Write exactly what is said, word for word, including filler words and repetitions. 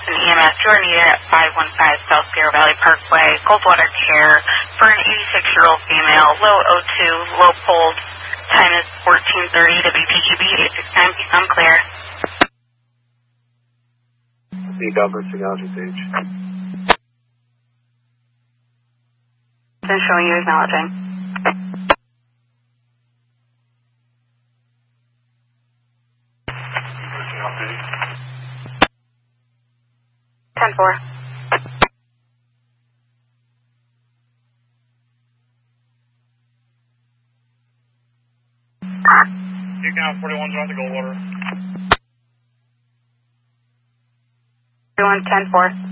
and E M S. You are needed at five one five South Sierra Valley Parkway, Coldwater Care, for an eighty-six-year-old female, low O two, low pulse. Time is fourteen thirty, W P G B eight six nine, I'm clear. The government acknowledging page. Then showing you acknowledging. ten four. You can have forty-one John to Goldwater. forty-one ten four.